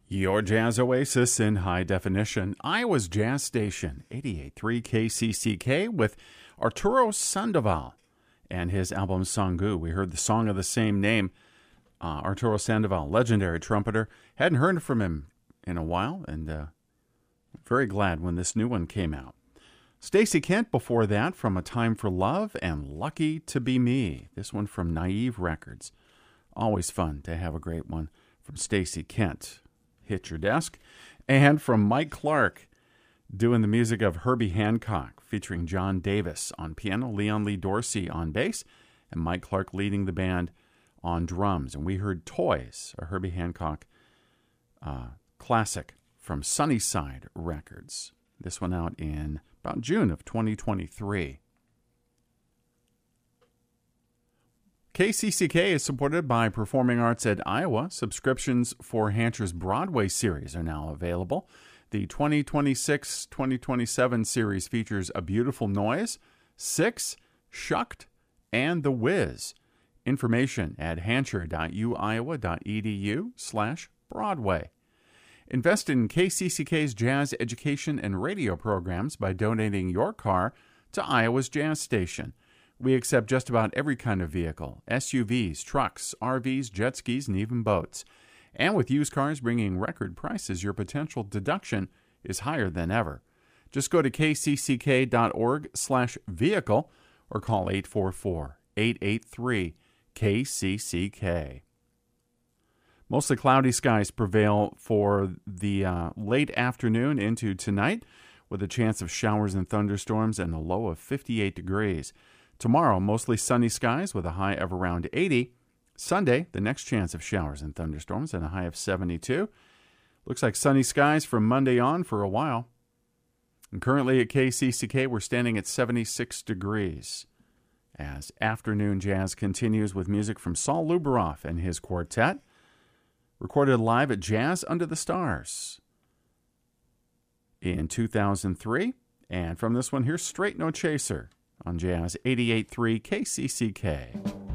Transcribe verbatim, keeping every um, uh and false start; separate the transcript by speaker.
Speaker 1: Your jazz oasis in high definition. Iowa's Jazz Station, eighty-eight point three K C C K, with Arturo Sandoval and his album Sangu. We heard the song of the same name. Uh, Arturo Sandoval, legendary trumpeter. Hadn't heard from him in a while, and uh, very glad when this new one came out. Stacey Kent before that from A Time for Love and Lucky to Be Me. This one from Naive Records. Always fun to have a great one from Stacey Kent. Hit your desk. And from Mike Clark, doing the music of Herbie Hancock, featuring John Davis on piano, Leon Lee Dorsey on bass, and Mike Clark leading the band on drums. And we heard Toys, a Herbie Hancock uh, classic from Sunnyside Records. This one out in about June of twenty twenty-three. K C C K is supported by Performing Arts at Iowa. Subscriptions for Hancher's Broadway series are now available. The twenty twenty-six twenty twenty-seven series features A Beautiful Noise, Six, Shucked, and The Wiz. Information at hancher.uiowa.edu slash Broadway. Invest in K C C K's jazz education and radio programs by donating your car to Iowa's Jazz Station. We accept just about every kind of vehicle, S U Vs, trucks, R Vs, jet skis, and even boats. And with used cars bringing record prices, your potential deduction is higher than ever. Just go to kcck.org slash vehicle or call eight four four, eight eight three, K C C K. Mostly cloudy skies prevail for the uh, late afternoon into tonight, with a chance of showers and thunderstorms and a low of fifty-eight degrees. Tomorrow, mostly sunny skies with a high of around eighty. Sunday, the next chance of showers and thunderstorms and a high of seventy-two. Looks like sunny skies from Monday on for a while. And currently at K C C K, we're standing at seventy-six degrees. As afternoon jazz continues with music from Saul Luberoff and his quartet, recorded live at Jazz Under the Stars in two thousand three. And from this one, here's Straight No Chaser on Jazz eighty-eight point three K C C K.